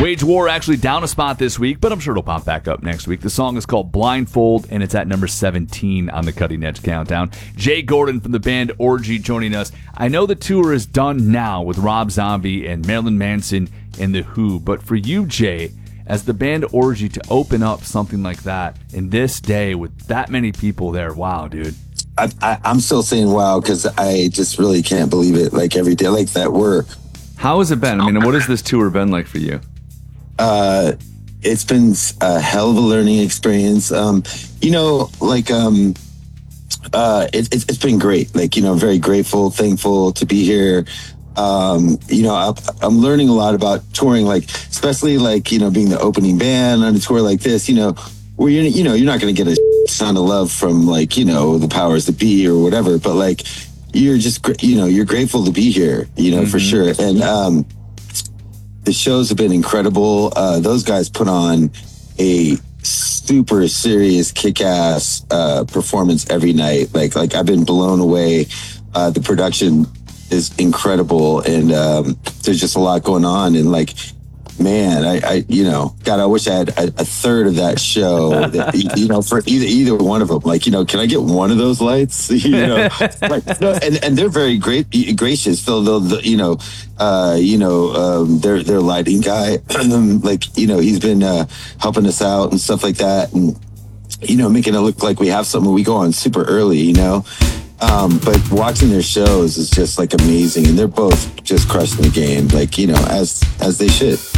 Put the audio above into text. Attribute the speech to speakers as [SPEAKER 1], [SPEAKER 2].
[SPEAKER 1] Wage War actually down a spot this week, but I'm sure it'll pop back up next week. The song is called Blindfold, and it's at number 17 on the Cutting Edge Countdown. Jay Gordon from the band Orgy joining us. I know the tour is done now with Rob Zombie and Marilyn Manson and The Who, but for you, Jay, as the band Orgy, to open up something like that in this day with that many people there, wow, dude.
[SPEAKER 2] I'm still saying wow because I just really can't believe it. Like every day, like that we're.
[SPEAKER 3] How has it been? I mean, what has this tour been like for you?
[SPEAKER 2] It's been a hell of a learning experience. It's been great. Like, very grateful, thankful to be here. I'm learning a lot about touring, like, especially like, being the opening band on a tour like this, where you're not going to get a ton of love from like, the powers that be or whatever, but like, you're just, you're grateful to be here, for sure. And, the shows have been incredible. Those guys put on a super serious, kick-ass performance every night. Like I've been blown away. The production is incredible, and there's just a lot going on. And like, man, God, I wish I had a third of that show. That, for either one of them. Like, can I get one of those lights? And they're very gracious. Their lighting guy, he's been helping us out and stuff like that, and making it look like we have something. We go on super early, but watching their shows is just like amazing, and they're both just crushing the game, like as they should.